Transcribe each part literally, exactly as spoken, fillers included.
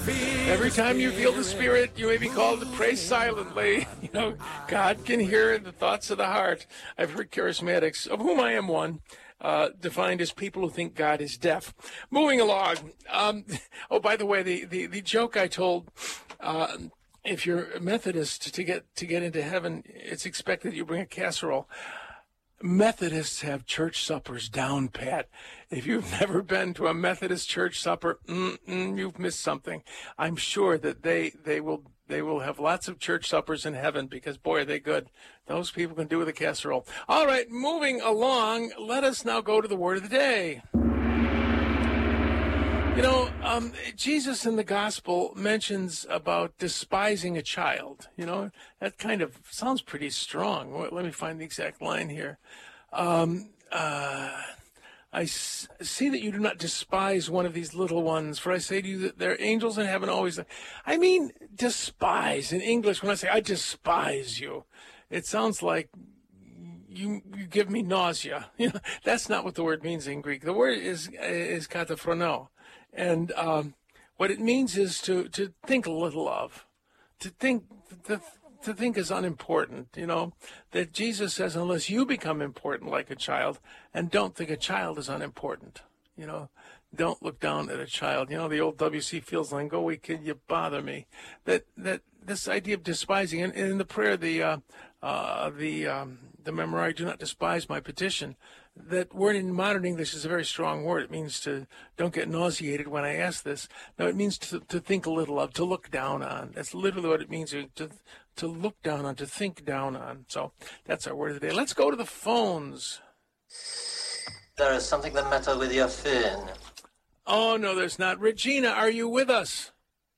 Every time you feel the Spirit, you may be called to pray silently. You know, God can hear the thoughts of the heart. I've heard charismatics, of whom I am one, uh, defined as people who think God is deaf. Moving along. Um, oh, by the way, the, the, the joke I told, uh, if you're a Methodist, to get to get into heaven, it's expected that you bring a casserole. Methodists have church suppers down pat. If you've never been to a Methodist church supper, mm-mm, you've missed something. I'm sure that they, they will they will have lots of church suppers in heaven because, boy, are they good. Those people can do with a casserole. All right, moving along, let us now go to the word of the day. You know, um, Jesus in the gospel mentions about despising a child. You know, that kind of sounds pretty strong. Let me find the exact line here. Um, uh, I s- see that you do not despise one of these little ones, for I say to you that there are angels in heaven always. I mean, despise in English. When I say I despise you, it sounds like You, you give me nausea. You know, that's not what the word means in Greek. The word is is kataphrono, and um, what it means is to, to think little of, to think to, to think is unimportant. You know, that Jesus says, unless you become important like a child, and don't think a child is unimportant. You know, don't look down at a child. You know, the old W C Fields line, "Go away, kid, you bother me." That that this idea of despising, and, and in the prayer, the uh, uh, the um, the memorare, "Do not despise my petition." That word in modern English is a very strong word. It means to don't get nauseated when I ask this. No, it means to to think a little of, to look down on. That's literally what it means, to to look down on, to think down on. So that's our word of the day. Let's go to the phones. There is something the matter with your phone. Oh, no, there's not. Regina, are you with us?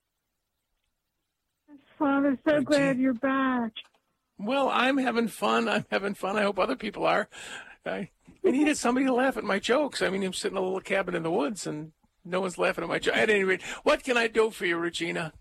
Father, so Regina. glad you're back. Well, I'm having fun. I'm having fun. I hope other people are. I, I needed somebody to laugh at my jokes. I mean, I'm sitting in a little cabin in the woods, and no one's laughing at my jokes. At any rate, what can I do for you, Regina?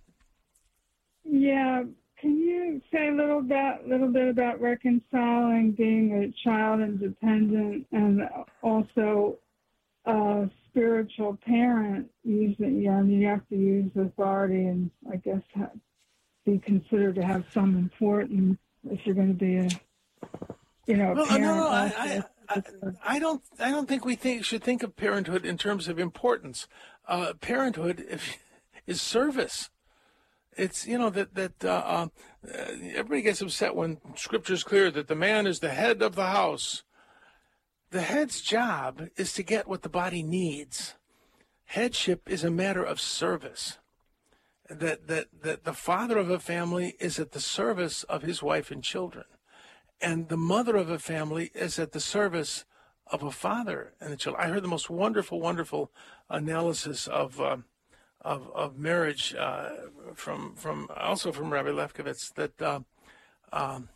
Yeah, can you say a little bit, little bit about reconciling being a child independent and also a spiritual parent? Using, yeah, I mean, you have to use authority and I guess ha- be considered to have some importance if you're going to be a, you know, a well, parent. No, no, I, also. I, I, I don't. I don't think we think should think of parenthood in terms of importance. Uh, parenthood if, is service. It's, you know, that that uh, uh, everybody gets upset when Scripture is clear that the man is the head of the house. The head's job is to get what the body needs. Headship is a matter of service. That that that the father of a family is at the service of his wife and children, and the mother of a family is at the service of a father and the children. I heard the most wonderful, wonderful analysis of. Uh, Of, of marriage uh, from from also from Rabbi Lefkowitz, that uh, um,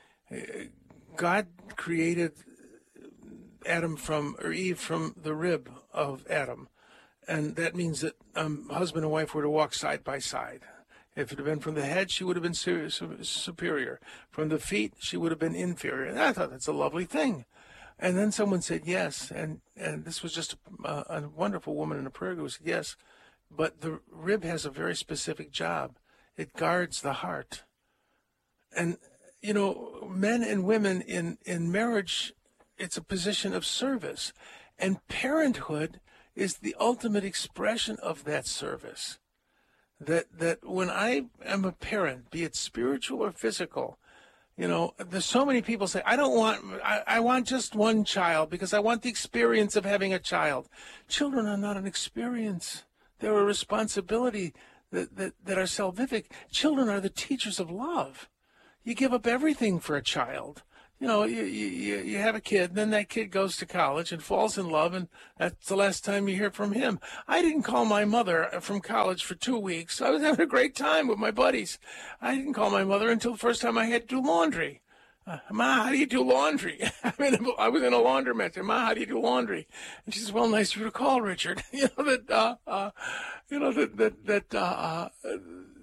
God created Adam from or Eve from the rib of Adam, and that means that um, husband and wife were to walk side by side. If it had been from the head, she would have been su- su- superior. From the feet, she would have been inferior. And I thought that's a lovely thing. And then someone said yes, and and this was just a, a wonderful woman in a prayer who said yes. But the rib has a very specific job. It guards the heart. And, you know, men and women in, in marriage, it's a position of service. And parenthood is the ultimate expression of that service. That that when I am a parent, be it spiritual or physical, you know, there's so many people say, I don't want, I, I want just one child because I want the experience of having a child. Children are not an experience. They're a responsibility that, that, that are salvific. Children are the teachers of love. You give up everything for a child. You know, you, you, you have a kid, then that kid goes to college and falls in love, and that's the last time you hear from him. I didn't call my mother from college for two weeks. I was having a great time with my buddies. I didn't call my mother until the first time I had to do laundry. Uh, Ma, how do you do laundry? I mean, I was in a laundromat. And, Ma, how do you do laundry? And she says, well, nice of you to call, Richard. you know that, uh, uh, you know that that that. Uh, uh,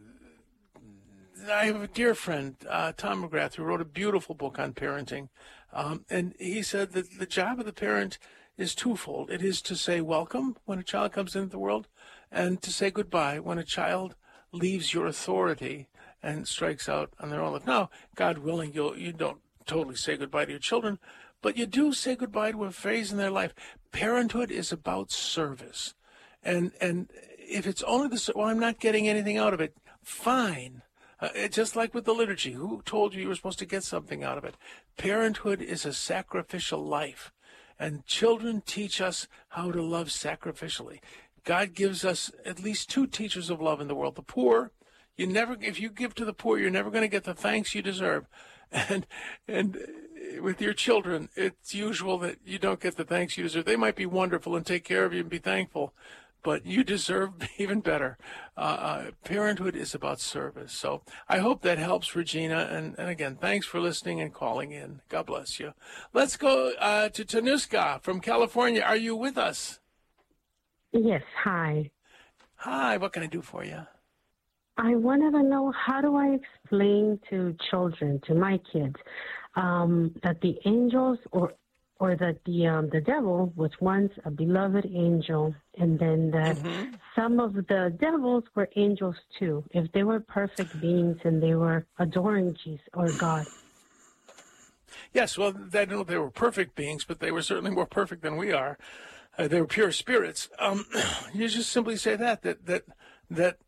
I have a dear friend, uh, Tom McGrath, who wrote a beautiful book on parenting, um, and he said that the job of the parent is twofold. It is to say welcome when a child comes into the world, and to say goodbye when a child leaves your authority and strikes out on their own life. Now, God willing, you you don't totally say goodbye to your children, but you do say goodbye to a phase in their life. Parenthood is about service. And and if it's only the, well, I'm not getting anything out of it, fine. Uh, it, just like with the liturgy, who told you you were supposed to get something out of it? Parenthood is a sacrificial life. And children teach us how to love sacrificially. God gives us at least two teachers of love in the world. The poor, you never, if you give to the poor, you're never going to get the thanks you deserve. And and with your children, it's usual that you don't get the thanks you deserve. They might be wonderful and take care of you and be thankful, but you deserve even better. Uh, uh, parenthood is about service. So I hope that helps, Regina. And, and again, thanks for listening and calling in. God bless you. Let's go uh, to Tanuska from California. Are you with us? Yes, hi. Hi, what can I do for you? I wanted to know, how do I explain to children, to my kids, um, that the angels or or that the um, the devil was once a beloved angel, and then that Mm-hmm. some of the devils were angels too, if they were perfect beings and they were adoring Jesus or God. Yes, well, I don't know if they were perfect beings, but they were certainly more perfect than we are. Uh, they were pure spirits. Um, you just simply say that, that, that, that,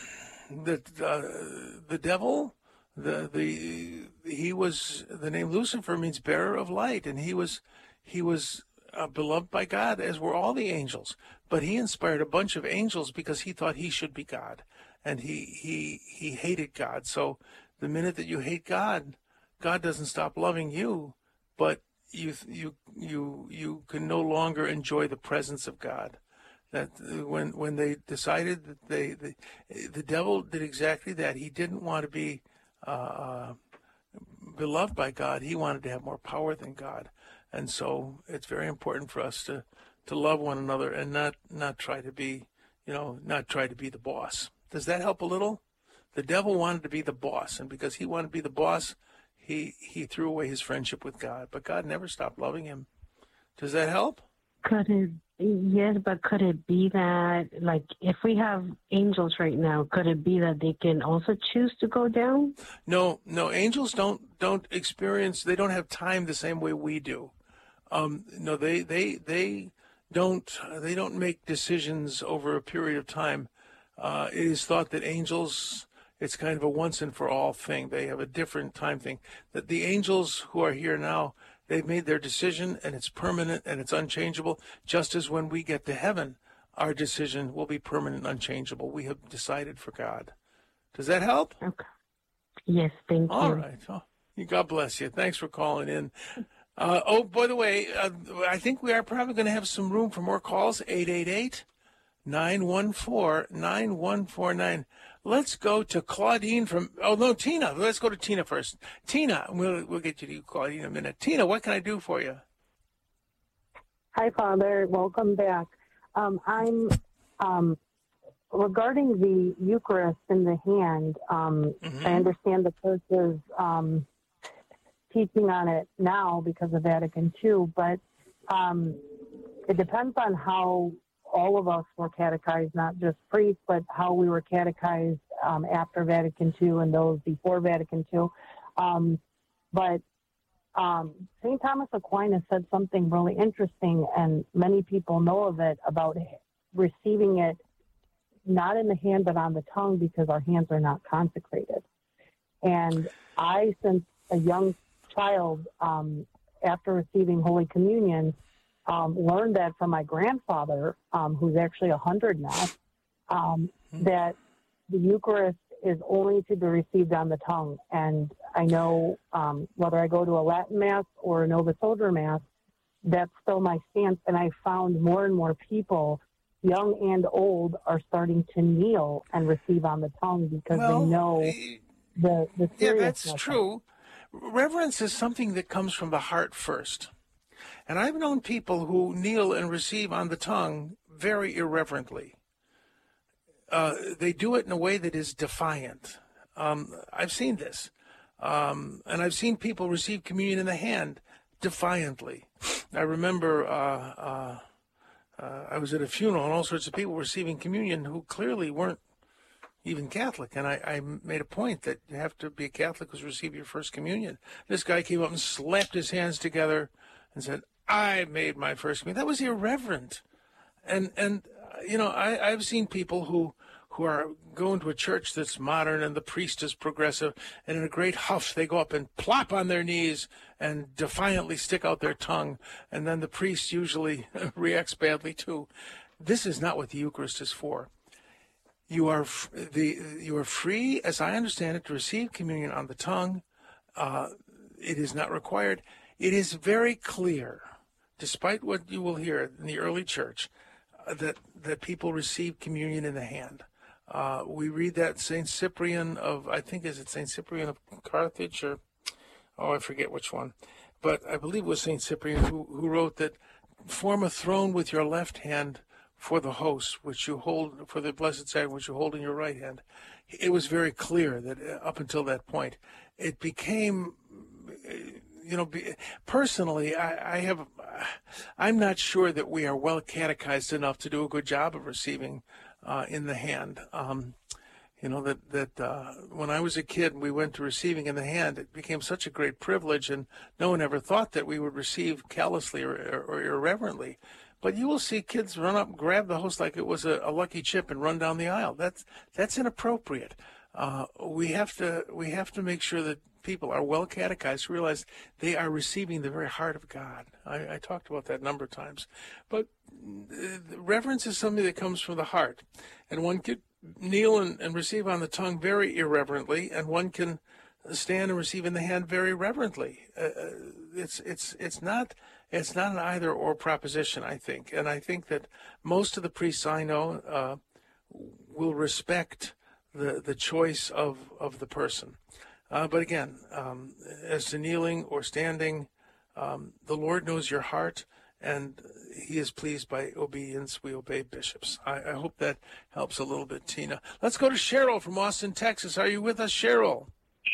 that uh, the devil, the, the, he was, the name Lucifer means bearer of light, and he was, he was uh, beloved by God, as were all the angels. But he inspired a bunch of angels because he thought he should be God, and he, he, he hated God. So the minute that you hate God, God doesn't stop loving you, but you you you you can no longer enjoy the presence of God. That when when they decided that they the, the devil did exactly that. He didn't want to be uh, beloved by God. He wanted to have more power than God, and so it's very important for us to to love one another and not not try to be you know not try to be the boss. Does that help a little? The devil wanted to be the boss, and because he wanted to be the boss, He he threw away his friendship with God, but God never stopped loving him. Does that help? Could it, yes, but could it be that, like, if we have angels right now, could it be that they can also choose to go down? No, no. Angels don't don't experience. They don't have time the same way we do. Um, no, they they they don't they don't make decisions over a period of time. Uh, it is thought that angels, it's kind of a once and for all thing. They have a different time thing. That the angels who are here now, they've made their decision, and it's permanent and it's unchangeable. Just as when we get to heaven, our decision will be permanent and unchangeable. We have decided for God. Does that help? Okay. Yes, thank you. All right. Oh, God bless you. Thanks for calling in. Uh, oh, by the way, uh, I think we are probably going to have some room for more calls. eight eight eight, nine one four, nine one four nine. Let's go to Claudine from, oh, no, Tina. Let's go to Tina first. Tina, we'll, we'll get you to Claudine in a minute. Tina, what can I do for you? Hi, Father. Welcome back. Um, I'm um, regarding the Eucharist in the hand. Um, Mm-hmm. I understand the church's um, teaching on it now because of Vatican two, but um, it depends on how all of us were catechized, not just priests, but how we were catechized um, after Vatican two and those before Vatican two. Um, but um, Saint Thomas Aquinas said something really interesting, and many people know of it, about receiving it not in the hand but on the tongue, because our hands are not consecrated. And I, since a young child, um, after receiving Holy Communion, Um, learned that from my grandfather, um, who's actually one hundred now, um, that the Eucharist is only to be received on the tongue. And I know um, whether I go to a Latin Mass or a Novus Ordo Mass, that's still my stance. And I found more and more people, young and old, are starting to kneel and receive on the tongue because Well, they know the, the yeah, seriousness. that's true. Reverence is something that comes from the heart first. And I've known people who kneel and receive on the tongue very irreverently. Uh, they do it in a way that is defiant. Um, I've seen this. Um, and I've seen people receive communion in the hand defiantly. I remember uh, uh, uh, I was at a funeral and all sorts of people receiving communion who clearly weren't even Catholic. And I, I made a point that you have to be a Catholic to receive your first communion. This guy came up and slapped his hands together and said, I made my first communion. That was irreverent. And, and uh, you know, I, I've seen people who, who are going to a church that's modern and the priest is progressive, and in a great huff they go up and plop on their knees and defiantly stick out their tongue, and then the priest usually reacts badly too. This is not what the Eucharist is for. You are f- the you are free, as I understand it, to receive communion on the tongue. Uh, it is not required. It is very clear, despite what you will hear in the early church, uh, that that people receive communion in the hand. Uh, we read that Saint Cyprian of, I think, is it Saint Cyprian of Carthage, or, oh, I forget which one. But I believe it was Saint Cyprian who, who wrote that, form a throne with your left hand for the host, which you hold, for the Blessed Sacrament, which you hold in your right hand. It was very clear that up until that point, it became, you know, be, personally, I, I have, I'm not sure that we are well catechized enough to do a good job of receiving Uh, in the hand. Um, you know, that, that uh, when I was a kid, we went to receiving in the hand. It became such a great privilege, and no one ever thought that we would receive callously or, or, or irreverently. But you will see kids run up and grab the host like it was a, a lucky chip and run down the aisle. That's that's inappropriate. Uh, we have to we have to make sure that people are well catechized, realize they are receiving the very heart of God. I, I talked about that a number of times. But uh, reverence is something that comes from the heart. And one can kneel and, and receive on the tongue very irreverently, and one can stand and receive in the hand very reverently. Uh, it's it's it's not it's not an either or proposition, I think. And I think that most of the priests I know uh, will respect the the choice of, of the person. Uh, but again, um, as to kneeling or standing, um, the Lord knows your heart, and he is pleased by obedience. We obey bishops. I, I hope that helps a little bit, Tina. Let's go to Cheryl from Austin, Texas. Are you with us, Cheryl?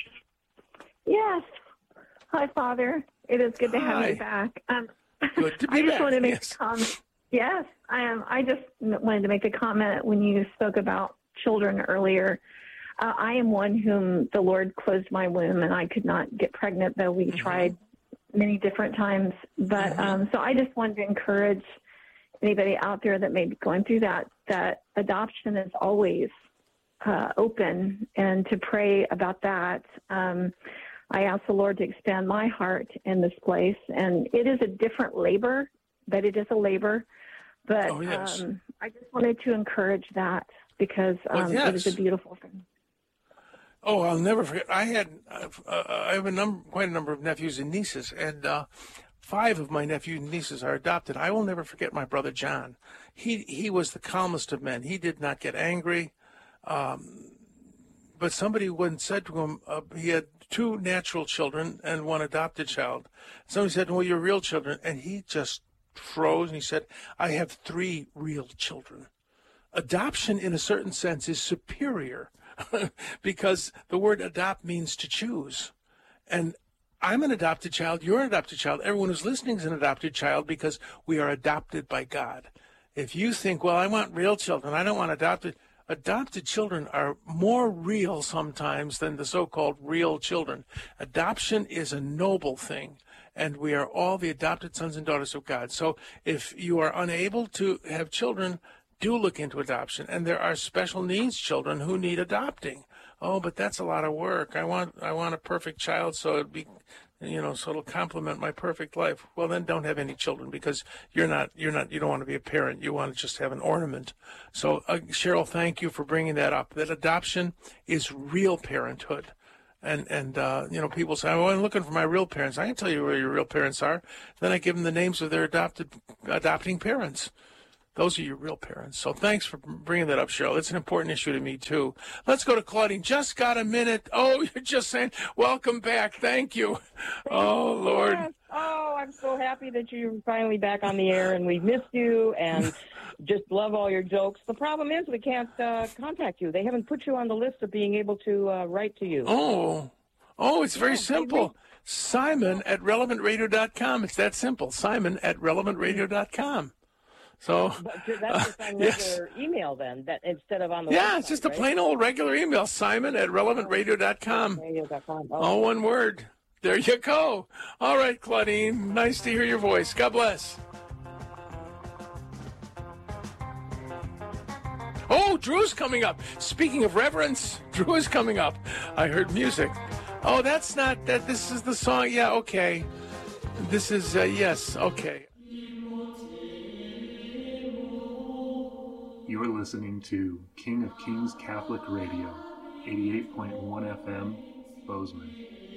Yes. Hi, Father. It is good to have Hi. you back. Um, Good to be I just back. wanted to make Yes. a comment. Yes, I am. I just wanted to make a comment when you spoke about children earlier. Uh, I am one whom the Lord closed my womb, and I could not get pregnant, though we Mm-hmm. tried many different times. But Mm-hmm. um, so I just wanted to encourage anybody out there that may be going through that, that adoption is always uh, open, and to pray about that. Um, I ask the Lord to expand my heart in this place, and it is a different labor, but it is a labor. But Oh, yes. um, I just wanted to encourage that because Well, um, yes. it is a beautiful thing. Oh, I'll never forget. I had, uh, I have a number, quite a number of nephews and nieces, and uh, five of my nephews and nieces are adopted. I will never forget my brother John. He he was the calmest of men. He did not get angry. Um, but somebody once said to him, uh, he had two natural children and one adopted child. Somebody said, "Well, you're real children," and he just froze and he said, "I have three real children." Adoption, in a certain sense, is superior. Because the word adopt means to choose. And I'm an adopted child, you're an adopted child, everyone who's listening is an adopted child because we are adopted by God. If you think, well, I want real children, I don't want adopted, adopted children are more real sometimes than the so-called real children. Adoption is a noble thing, and we are all the adopted sons and daughters of God. So if you are unable to have children, do look into adoption. And there are special needs children who need adopting. Oh, but that's a lot of work. I want I want a perfect child so it'd be, you know, so it'll complement my perfect life. Well, then don't have any children because you're not you're not you don't want to be a parent. You want to just have an ornament. So uh, Cheryl, thank you for bringing that up. That adoption is real parenthood. And, and uh, you know, people say, oh, I'm looking for my real parents. I can tell you where your real parents are. Then I give them the names of their adopted adopting parents. Those are your real parents. So thanks for bringing that up, Cheryl. It's an important issue to me, too. Let's go to Claudine. Just got a minute. Oh, you're just saying, welcome back. Thank you. Oh, Lord. Yes. Oh, I'm so happy that you're finally back on the air, and we missed you and just love all your jokes. The problem is we can't uh, contact you. They haven't put you on the list of being able to uh, write to you. Oh, oh, it's very Yeah, simple. Simon at relevant radio dot com. It's that simple. Simon at relevant radio dot com. So But that's uh, just on yes. regular email then, that instead of on the Yeah, website, it's just a right? plain old regular email, Simon at relevant radio dot com. radio dot com. Oh. All one word. There you go. All right, Claudine. Nice to hear your voice. God bless. Oh, Drew's coming up. Speaking of reverence, Drew is coming up. I heard music. Oh, that's not that. This is the song. Yeah, okay. This is, uh, yes, okay. You're listening to King of Kings Catholic Radio, eighty-eight point one F M, Bozeman.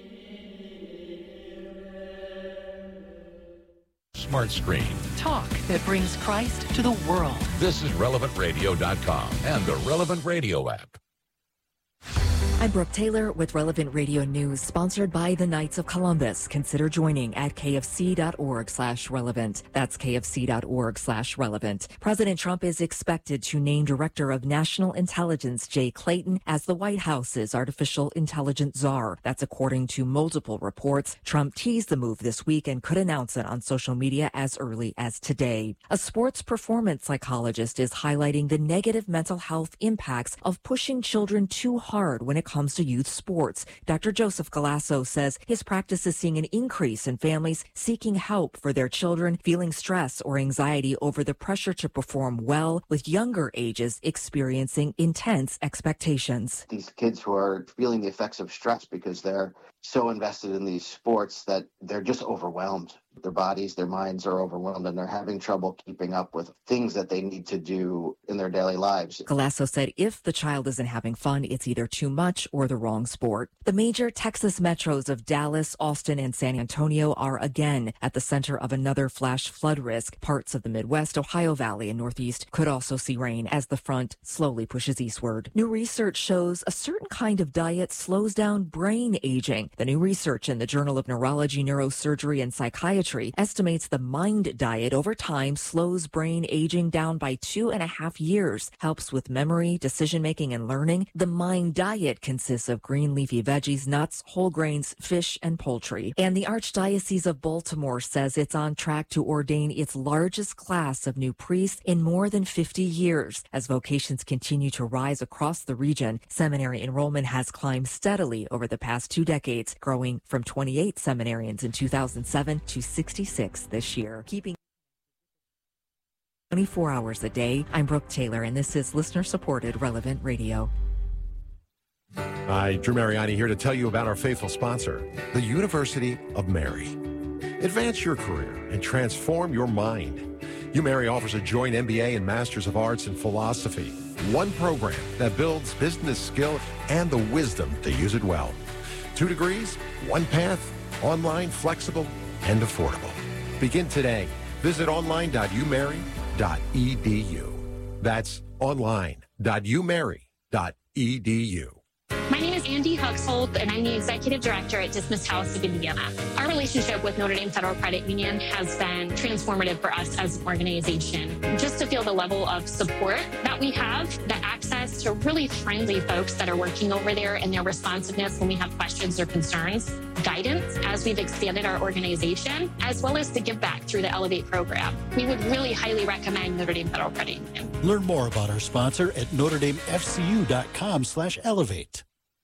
Smart Screen. Talk that brings Christ to the world. This is relevant radio dot com and the Relevant Radio app. I'm Brooke Taylor with Relevant Radio News, sponsored by the Knights of Columbus. Consider joining at kfc.org slash relevant. That's kfc.org slash relevant. President Trump is expected to name Director of National Intelligence Jay Clayton as the White House's artificial intelligence czar. That's according to multiple reports. Trump teased the move this week and could announce it on social media as early as today. A sports performance psychologist is highlighting the negative mental health impacts of pushing children too hard when it comes to youth sports. Doctor Joseph Galasso says his practice is seeing an increase in families seeking help for their children feeling stress or anxiety over the pressure to perform well, with younger ages experiencing intense expectations. These kids who are feeling the effects of stress because they're so invested in these sports that they're just overwhelmed. Their bodies, their minds are overwhelmed, and they're having trouble keeping up with things that they need to do in their daily lives. Galasso said if the child isn't having fun, it's either too much or the wrong sport. The major Texas metros of Dallas, Austin, and San Antonio are again at the center of another flash flood risk. Parts of the Midwest, Ohio Valley, and Northeast could also see rain as the front slowly pushes eastward. New research shows a certain kind of diet slows down brain aging. The new research in the Journal of Neurology, Neurosurgery, and Psychiatry estimates the MIND diet over time slows brain aging down by two and a half years, helps with memory, decision-making, and learning. The MIND diet consists of green leafy veggies, nuts, whole grains, fish, and poultry. And the Archdiocese of Baltimore says it's on track to ordain its largest class of new priests in more than fifty years. As vocations continue to rise across the region, seminary enrollment has climbed steadily over the past two decades, growing from twenty-eight seminarians in two thousand seven to sixty-six this year. Keeping twenty-four hours a day, I'm Brooke Taylor, and this is listener-supported Relevant Radio. Hi, Drew Mariani here to tell you about our faithful sponsor, the University of Mary. Advance your career and transform your mind. UMary offers a joint M B A and Masters of Arts in Philosophy, one program that builds business skill and the wisdom to use it well. Two degrees, one path, online, flexible, and affordable. Begin today. Visit online dot u mary dot e d u. That's online dot u mary dot e d u. My name is Andy Huxhold, and I'm the Executive Director at Dismissed House of Indiana. Our relationship with Notre Dame Federal Credit Union has been transformative for us as an organization. Just to feel the level of support that we have, the access to really friendly folks that are working over there, and their responsiveness when we have questions or concerns, guidance as we've expanded our organization, as well as the give back through the Elevate program. We would really highly recommend Notre Dame Federal Credit Union. Learn more about our sponsor at notre dame f c u dot com slash elevate.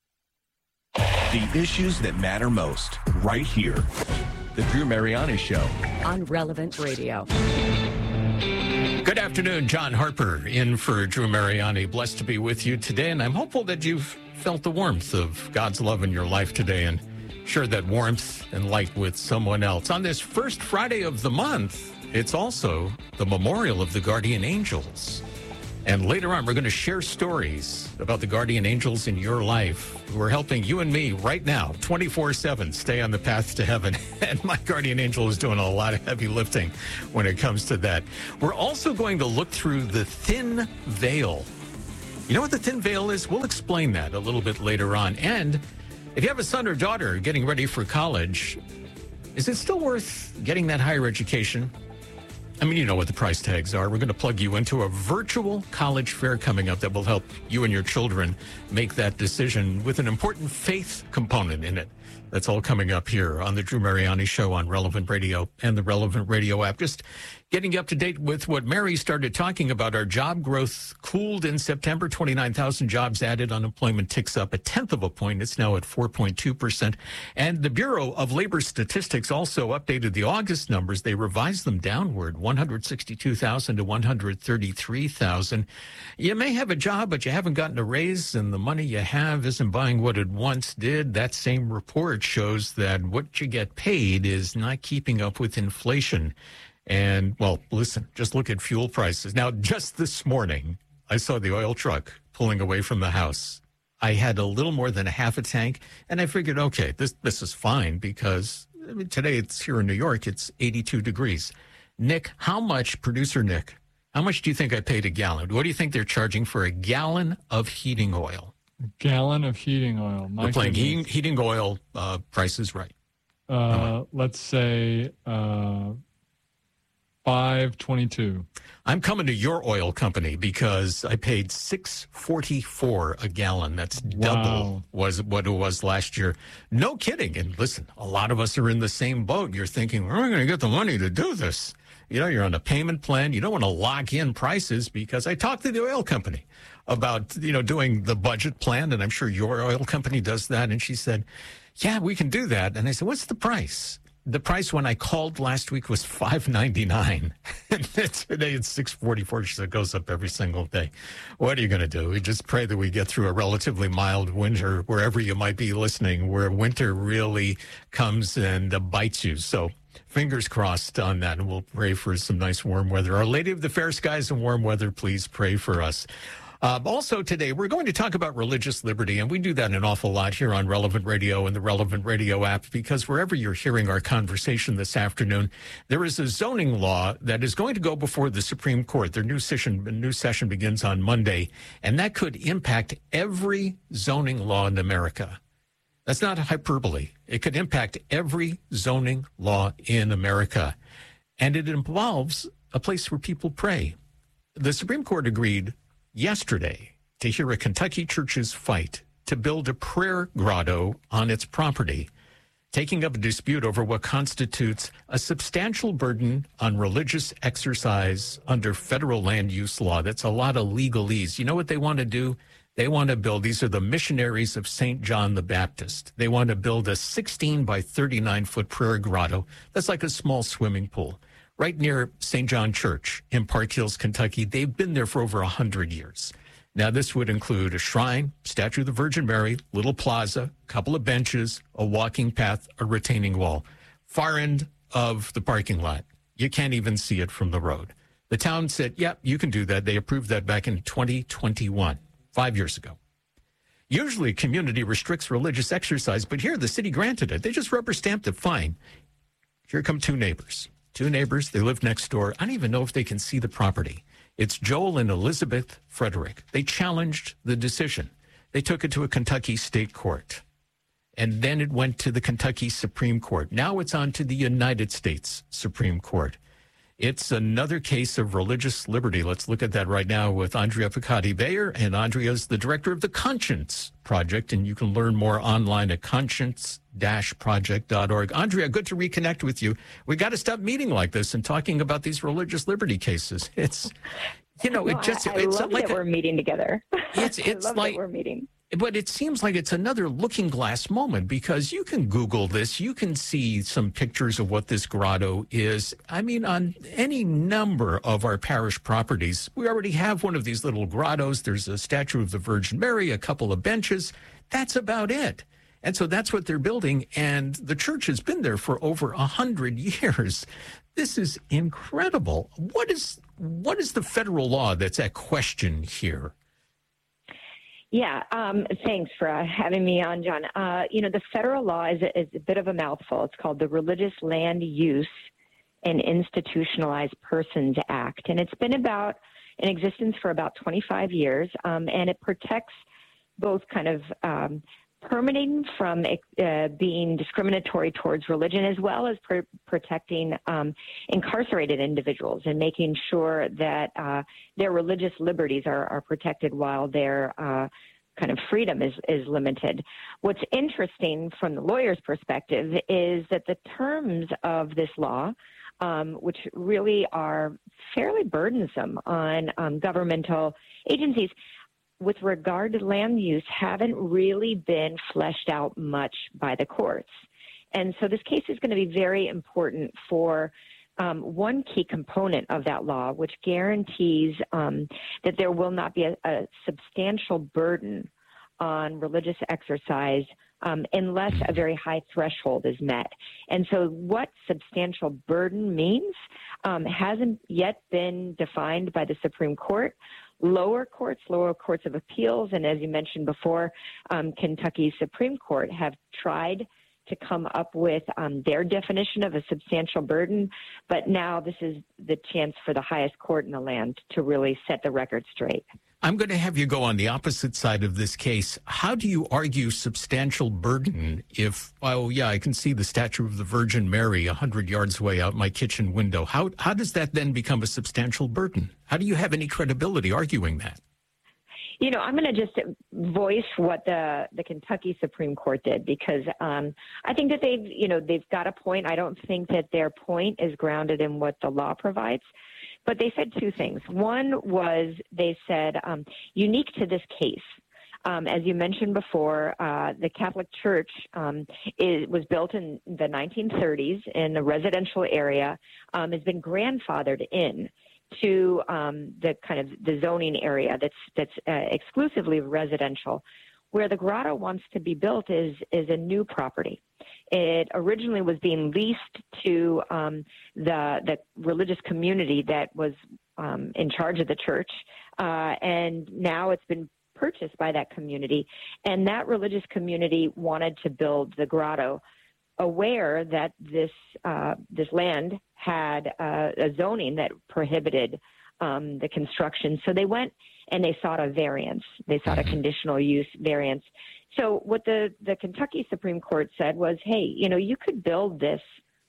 The issues that matter most, right here. The Drew Mariani Show. On Relevant Radio. Good afternoon, John Harper in for Drew Mariani. Blessed to be with you today, and I'm hopeful that you've felt the warmth of God's love in your life today and shared that warmth and light with someone else. On this first Friday of the month, it's also the memorial of the guardian angels. And later on, we're going to share stories about the guardian angels in your life who are helping you and me right now, twenty-four seven, stay on the path to heaven. And my guardian angel is doing a lot of heavy lifting when it comes to that. We're also going to look through the thin veil. You know what the thin veil is? We'll explain that a little bit later on. And if you have a son or daughter getting ready for college, is it still worth getting that higher education? I mean, you know what the price tags are. We're going to plug you into a virtual college fair coming up that will help you and your children make that decision with an important faith component in it. That's all coming up here on the Drew Mariani Show on Relevant Radio and the Relevant Radio app. Just Getting you up to date with what Mary started talking about, our job growth cooled in September. twenty-nine thousand jobs added. Unemployment ticks up a tenth of a point. It's now at four point two percent. And the Bureau of Labor Statistics also updated the August numbers. They revised them downward, one hundred sixty-two thousand to one hundred thirty-three thousand. You may have a job, but you haven't gotten a raise, and the money you have isn't buying what it once did. That same report shows that what you get paid is not keeping up with inflation. And, well, listen, just look at fuel prices. Now, just this morning, I saw the oil truck pulling away from the house. I had a little more than a half a tank, and I figured, okay, this this is fine because I mean, today it's here in New York, it's eighty-two degrees. Nick, how much, producer Nick, how much do you think I paid a gallon? What do you think they're charging for a gallon of heating oil? A gallon of heating oil. My We're playing goodness. heating, heating oil uh, prices right. Uh, let's say uh, five twenty-two. I'm coming to your oil company because I paid six forty-four a gallon. That's double Wow. was what it was last year. No kidding. And listen, a lot of us are in the same boat. You're thinking, where am I going to get the money to do this? You know, you're on a payment plan. You don't want to lock in prices because I talked to the oil company about, you know, doing the budget plan, and I'm sure your oil company does that. And she said, yeah, we can do that. And I said, what's the price? The price when I called last week was five ninety-nine. And today it's six forty-four. She said it goes up every single day. What are you going to do? We just pray that we get through a relatively mild winter wherever you might be listening, where winter really comes and uh, bites you. So fingers crossed on that, and we'll pray for some nice warm weather. Our Lady of the Fair Skies and warm weather, please pray for us. Uh, also today, we're going to talk about religious liberty, and we do that an awful lot here on Relevant Radio and the Relevant Radio app, because wherever you're hearing our conversation this afternoon, there is a zoning law that is going to go before the Supreme Court. Their new session, new session begins on Monday, and that could impact every zoning law in America. That's not hyperbole. It could impact every zoning law in America, and it involves a place where people pray. The Supreme Court agreed yesterday to hear a Kentucky church's fight to build a prayer grotto on its property, taking up a dispute over what constitutes a substantial burden on religious exercise under federal land use law. That's a lot of legalese. You know what they want to do? They want to build, these are the missionaries of Saint John the Baptist. They want to build a sixteen by thirty-nine foot prayer grotto. That's like a small swimming pool, right near Saint John Church in Park Hills, Kentucky. They've been there for over one hundred years. Now, this would include a shrine, statue of the Virgin Mary, little plaza, couple of benches, a walking path, a retaining wall. Far end of the parking lot. You can't even see it from the road. The town said, yep, you can do that. They approved that back in twenty twenty-one, five years ago. Usually, community restricts religious exercise, but here the city granted it. They just rubber stamped it, fine. Here come two neighbors. Two neighbors, they live next door. I don't even know if they can see the property. It's Joel and Elizabeth Frederick. They challenged the decision. They took it to a Kentucky state court. And then it went to the Kentucky Supreme Court. Now it's on to the United States Supreme Court. It's another case of religious liberty. Let's look at that right now with Andrea Piccati-Bayer. And Andrea's the director of the Conscience Project, and you can learn more online at conscience dash project dot org. Andrea, good to reconnect with you. We got to stop meeting like this and talking about these religious liberty cases. It's, you know, No, it just, I, I it's love like that a, we're meeting together. It's, I it's love like, that we're meeting. but it seems like it's another looking glass moment, because you can Google this. You can see some pictures of what this grotto is. I mean, on any number of our parish properties, we already have one of these little grottos. There's a statue of the Virgin Mary, a couple of benches. That's about it. And so that's what they're building. And the church has been there for over a hundred years. This is incredible. What is, what is the federal law that's at question here? Yeah, um, thanks for uh, having me on, John. Uh, you know, the federal law is a, is a bit of a mouthful. It's called the Religious Land Use and Institutionalized Persons Act, and it's been about in existence for about twenty-five years, um, and it protects both kind of um, permitting from uh, being discriminatory towards religion, as well as pr- protecting um, incarcerated individuals and making sure that uh, their religious liberties are, are protected while their uh, kind of freedom is, is limited. What's interesting from the lawyer's perspective is that the terms of this law um, which really are fairly burdensome on um, governmental agencies, with regard to land use, haven't really been fleshed out much by the courts. And so this case is going to be very important for um, one key component of that law, which guarantees um, that there will not be a, a substantial burden on religious exercise um, unless a very high threshold is met. And so what substantial burden means um, hasn't yet been defined by the Supreme Court. Lower courts, lower courts of appeals, and as you mentioned before, um, Kentucky Supreme Court have tried to come up with um, their definition of a substantial burden, but now this is the chance for the highest court in the land to really set the record straight. I'm going to have you go on the opposite side of this case. How do you argue substantial burden if, oh, yeah, I can see the statue of the Virgin Mary one hundred yards away out my kitchen window? How, how does that then become a substantial burden? How do you have any credibility arguing that? You know, I'm going to just voice what the, the Kentucky Supreme Court did, because um, I think that they've, you know, they've got a point. I don't think that their point is grounded in what the law provides. But they said two things. One was they said, um, unique to this case, um, as you mentioned before, uh, the Catholic Church um, is, was built in the nineteen thirties in a residential area, um, has been grandfathered in to um, the kind of the zoning area that's that's uh, exclusively residential. Where the grotto wants to be built is is a new property. It originally was being leased to um, the the religious community that was um, in charge of the church, uh, and now it's been purchased by that community. And that religious community wanted to build the grotto, aware that this uh, this land had uh, a zoning that prohibited um, the construction. So they went and they sought a variance. They sought a conditional use variance. So what the, the Kentucky Supreme Court said was, hey, you know, you could build this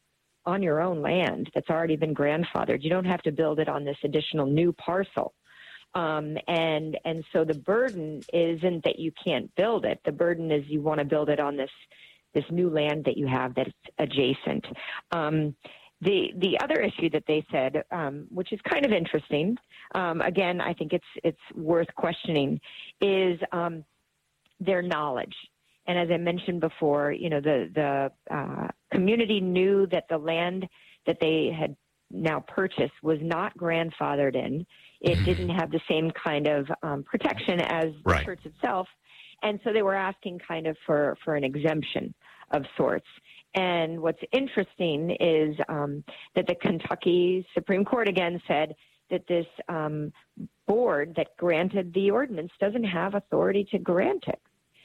on your own land that's already been grandfathered. You don't have to build it on this additional new parcel. Um, and and so the burden isn't that you can't build it. The burden is you want to build it on this this new land that you have that's adjacent. Um, The the other issue that they said, um, which is kind of interesting, um, again, I think it's it's worth questioning, is um, their knowledge. And as I mentioned before, you know, the the uh, community knew that the land that they had now purchased was not grandfathered in. It didn't have the same kind of um, protection as right. the church itself, and so they were asking kind of for for an exemption of sorts. And what's interesting is um, that the Kentucky Supreme Court again said that this um, board that granted the ordinance doesn't have authority to grant it.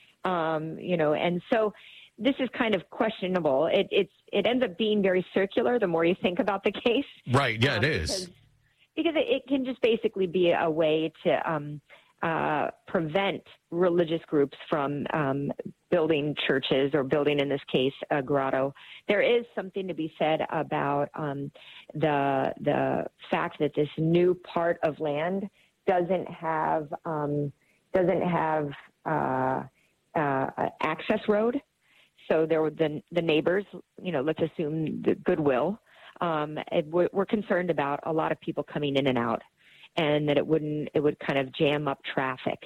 Um, you know, and so this is kind of questionable. It, it's it ends up being very circular the more you think about the case. Right. Yeah, um, it is. Because, because it, it can just basically be a way to um, uh, prevent religious groups from um, building churches or building, in this case, a grotto. There is something to be said about um, the the fact that this new part of land doesn't have um, doesn't have uh, uh, an access road. So there were the the neighbors, you know, let's assume the goodwill. Um, it, we're, we're concerned about a lot of people coming in and out, and that it wouldn't it would kind of jam up traffic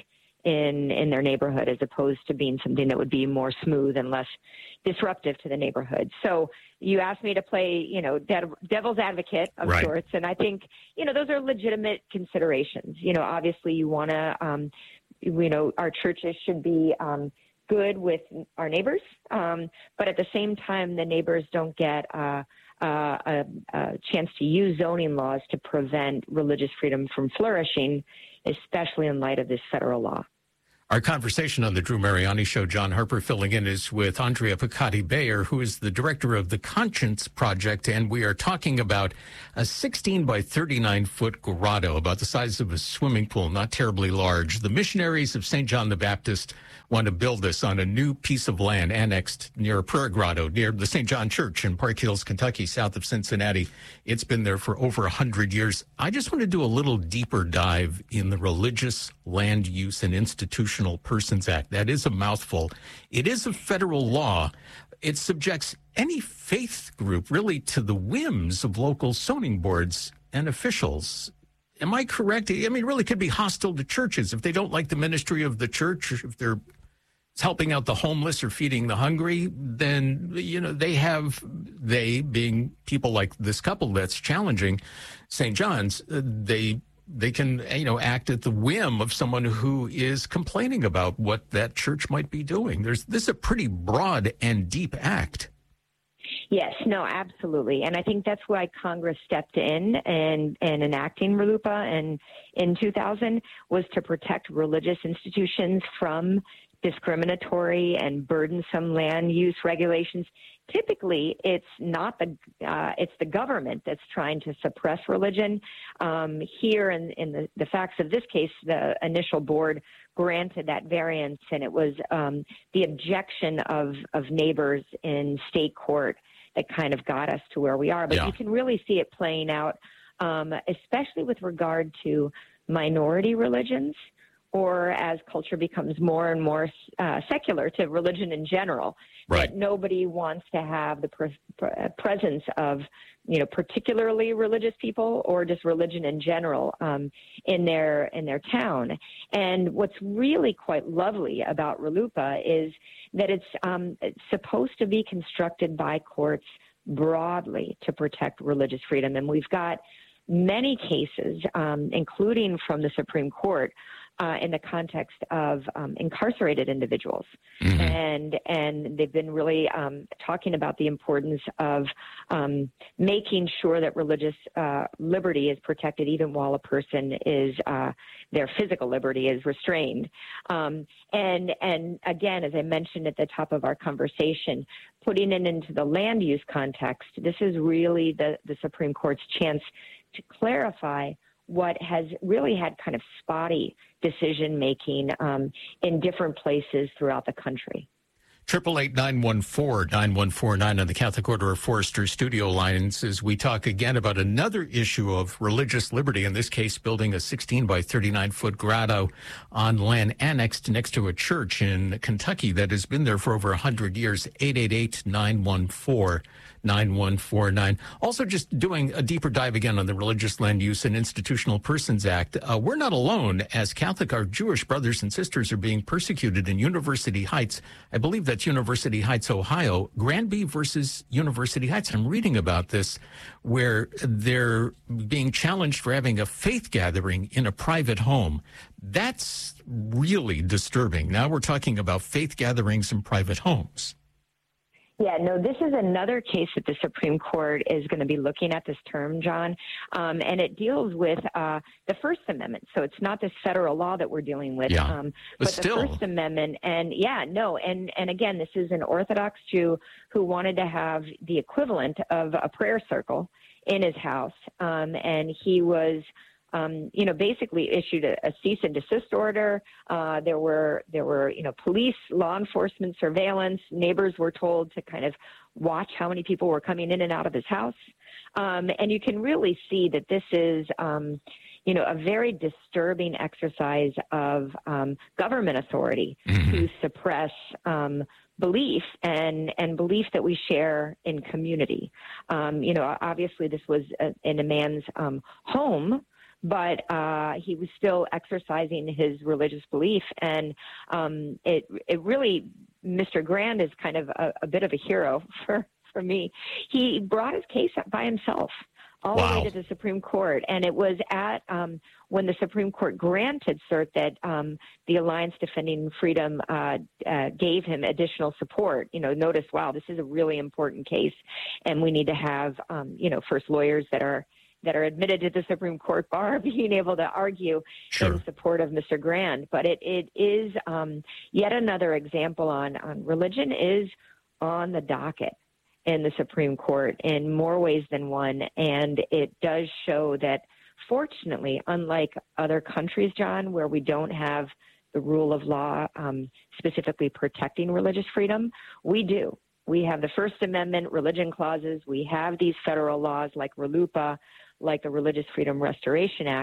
in in their neighborhood, as opposed to being something that would be more smooth and less disruptive to the neighborhood. So you asked me to play, you know, de- devil's advocate of right. sorts, and I think, you know, those are legitimate considerations. You know, obviously you want to, um, you know, our churches should be um, good with our neighbors, um, but at the same time, the neighbors don't get uh, uh, a, a chance to use zoning laws to prevent religious freedom from flourishing, especially in light of this federal law. Our conversation on the Drew Mariani Show, John Harper filling in, is with Andrea Picotti-Bayer, who is the director of the Conscience Project, and we are talking about a sixteen by thirty-nine foot grotto, about the size of a swimming pool, not terribly large. The missionaries of Saint John the Baptist want to build this on a new piece of land annexed near a prayer grotto, near the Saint John Church in Park Hills, Kentucky, south of Cincinnati. It's been there for over one hundred years. I just want to do a little deeper dive in the Religious Land Use and Institutional Persons Act. That is a mouthful. It is a federal law. it subjects any faith group really to the whims of local zoning boards and officials. Am I correct? I mean, it really could be hostile to churches if they don't like the ministry of the church, if they're helping out the homeless or feeding the hungry, then, you know, they have, they being people like this couple that's challenging Saint John's, uh, they they can, you know, act at the whim of someone who is complaining about what that church might be doing. There's this is a pretty broad and deep act. Yes, no, absolutely. And I think that's why Congress stepped in and, and enacting RLUIPA and in two thousand was to protect religious institutions from discriminatory and burdensome land use regulations. Typically, it's not the uh, it's the government that's trying to suppress religion. Um, here, in, in the, the facts of this case, the initial board granted that variance, and it was um, the objection of of neighbors in state court that kind of got us to where we are. But Yeah. you can really see it playing out, um, especially with regard to minority religions, or as culture becomes more and more uh, secular to religion in general, right. that nobody wants to have the pre- pre- presence of, you know, particularly religious people or just religion in general um, in their in their town. And what's really quite lovely about RLUIPA is that it's, um, it's supposed to be constructed by courts broadly to protect religious freedom. And we've got many cases, um, including from the Supreme Court, Uh, in the context of um, incarcerated individuals. Mm-hmm. And and they've been really um, talking about the importance of um, making sure that religious uh, liberty is protected even while a person is, uh, their physical liberty is restrained. Um, and, and again, as I mentioned at the top of our conversation, putting it into the land use context, this is really the, the Supreme Court's chance to clarify what has really had kind of spotty decision-making um, in different places throughout the country. Triple eight nine one four nine one four nine on the Catholic Order of Foresters studio lines as we talk again about another issue of religious liberty, in this case building a sixteen by thirty-nine foot grotto on land annexed next to a church in Kentucky that has been there for over one hundred years. eight eight eight nine one four nine one four nine. Also, just doing a deeper dive again on the Religious Land Use and Institutional Persons Act. Uh, we're not alone. As Catholic, our Jewish brothers and sisters are being persecuted in University Heights. I believe that's University Heights, Ohio. Granby versus University Heights. I'm reading about this, where they're being challenged for having a faith gathering in a private home. That's really disturbing. Now we're talking about faith gatherings in private homes. Yeah, no, this is another case that the Supreme Court is going to be looking at this term, John, um, and it deals with uh, the First Amendment. So it's not this federal law that we're dealing with, yeah. um, but, but still. the First Amendment. And yeah, no, and, and again, this is an Orthodox Jew who wanted to have the equivalent of a prayer circle in his house, um, and he was Um, you know, basically issued a, a cease and desist order. Uh, there were, there were, you know, police, law enforcement surveillance. Neighbors were told to kind of watch how many people were coming in and out of his house. Um, and you can really see that this is, um, you know, a very disturbing exercise of um, government authority mm-hmm. to suppress um, belief and, and belief that we share in community. Um, you know, obviously this was a, in a man's um, home, but uh, he was still exercising his religious belief. And um, it it really, Mister Grand is kind of a, a bit of a hero for, for me. He brought his case up by himself all wow. the way to the Supreme Court. And it was at um, when the Supreme Court granted cert that um, the Alliance Defending Freedom uh, uh, gave him additional support. You know, notice, wow, this is a really important case. And we need to have, um, you know, first lawyers that are that are admitted to the Supreme Court bar being able to argue sure. in support of Mister Grand. But it, it is um, yet another example on, on religion is on the docket in the Supreme Court in more ways than one. And it does show that, fortunately, unlike other countries, John, where we don't have the rule of law um, specifically protecting religious freedom, we do. We have the First Amendment religion clauses. We have these federal laws like RLUIPA, like the Religious Freedom Restoration Act,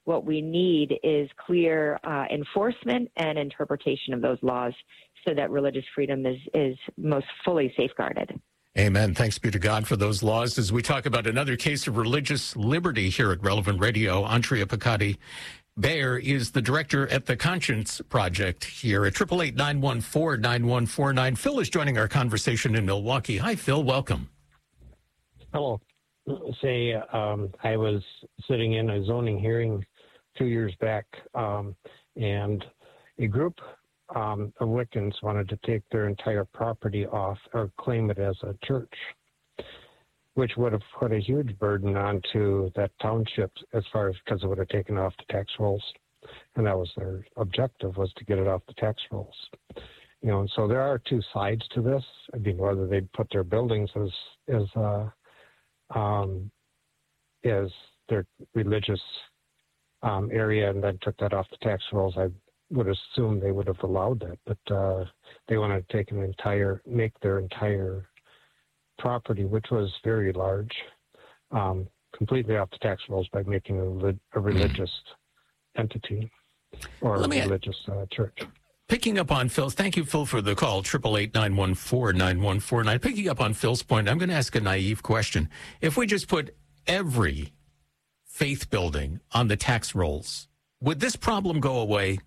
what we need is clear uh, enforcement and interpretation of those laws so that religious freedom is, is most fully safeguarded. Amen. Thanks be to God for those laws. As we talk about another case of religious liberty here at Relevant Radio, Andrea Piccati Bayer is the director at the Conscience Project here at eight eight eight, nine one four, nine one four nine. Phil is joining our conversation in Milwaukee. Hi, Phil. Welcome. Hello. Say, um, I was sitting in a zoning hearing two years back, um, and a group um, of Wiccans wanted to take their entire property off or claim it as a church, which would have put a huge burden onto that township as far as because it would have taken off the tax rolls. And that was their objective, was to get it off the tax rolls. You know, and so there are two sides to this. I mean, whether they'd put their buildings as, as, uh, um, as their religious um, area and then took that off the tax rolls, I would assume they would have allowed that. But uh, they wanted to take an entire, make their entire property, which was very large, um, completely off the tax rolls by making a, a religious entity or Let a me religious uh, church. Picking up on Phil, thank you, Phil, for the call, eight eight eight, nine one four, nine one four nine. Picking up on Phil's point, I'm going to ask a naive question. If we just put every faith building on the tax rolls, would this problem go away?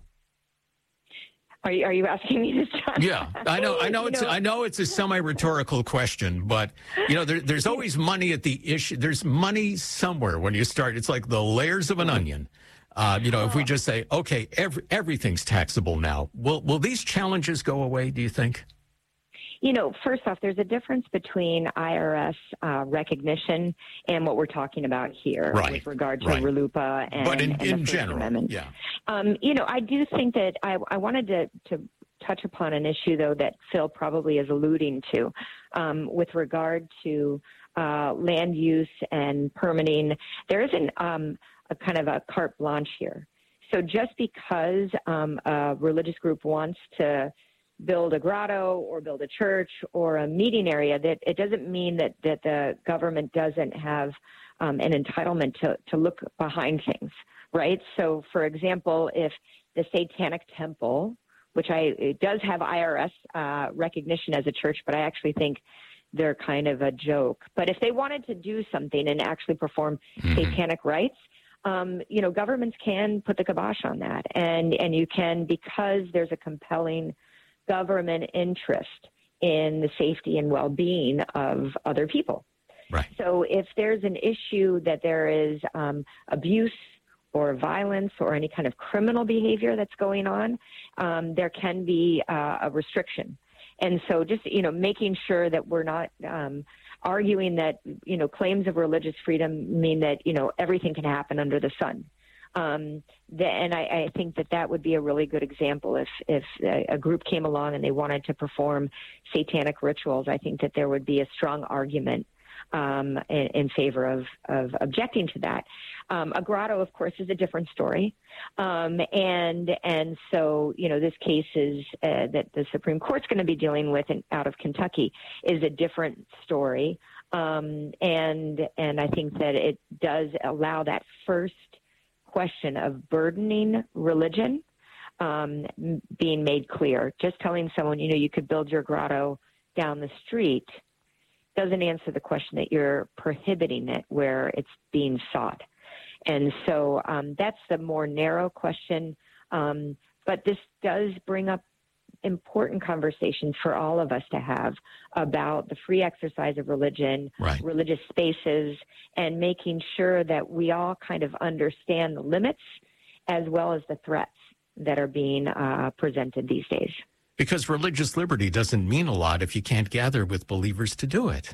Are you, are you asking me this, John? Yeah, I know. I know it's. know, I know it's a semi-rhetorical question, but you know, there, there's always money at the issue. There's money somewhere when you start. It's like the layers of an onion. Uh, you know, if we just say, okay, every, everything's taxable now, will will these challenges go away? Do you think? You know, first off, there's a difference between I R S uh, recognition and what we're talking about here right. with regard to right. RLUIPA and, but in, and the in First general, Amendment. yeah. Um, you know, I do think that I, I wanted to, to touch upon an issue, though, that Phil probably is alluding to um, with regard to uh, land use and permitting. There isn't um, a kind of a carte blanche here. So just because um, a religious group wants to build a grotto or build a church or a meeting area, that it doesn't mean that, that the government doesn't have um, an entitlement to, to look behind things, right? So, for example, if the Satanic Temple, which I it does have I R S uh, recognition as a church, but I actually think they're kind of a joke. But if they wanted to do something and actually perform mm-hmm. satanic rites, um, you know, governments can put the kibosh on that. And, and you can, because there's a compelling government interest in the safety and well-being of other people. Right. So if there's an issue that there is um, abuse or violence or any kind of criminal behavior that's going on, um, there can be uh, a restriction. And so just, you know, making sure that we're not um, arguing that, you know, claims of religious freedom mean that, you know, everything can happen under the sun. Um, the, and I, I think that that would be a really good example if, if a, a group came along and they wanted to perform satanic rituals. I think that there would be a strong argument um, in, in favor of, of objecting to that. Um, a grotto, of course, is a different story. Um, and and so, you know, this case is uh, that the Supreme Court's going to be dealing with in, out of Kentucky is a different story. Um, and and I think that it does allow that first question of burdening religion um, being made clear. Just telling someone, you know, you could build your grotto down the street doesn't answer the question that you're prohibiting it where it's being sought. And so um, that's the more narrow question. Um, but this does bring up important conversations for all of us to have about the free exercise of religion, right. religious spaces, and making sure that we all kind of understand the limits as well as the threats that are being uh, presented these days. Because religious liberty doesn't mean a lot if you can't gather with believers to do it.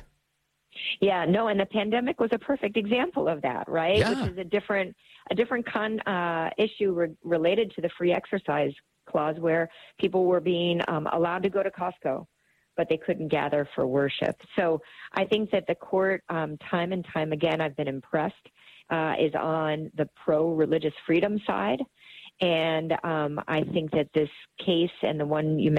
Yeah, no, and the pandemic was a perfect example of that, right? Yeah. Which is a different, a different con uh, issue re- related to the free exercise clause, where people were being um, allowed to go to Costco, but they couldn't gather for worship. So I think that the court, um, time and time again, I've been impressed, uh, is on the pro-religious freedom side. And um, I think that this case and the one you